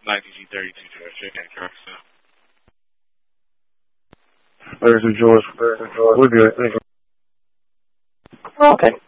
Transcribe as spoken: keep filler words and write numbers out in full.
ninety G thirty-two, George. Okay, correct, so. thirty-two, George. We're good. Thank you. Okay.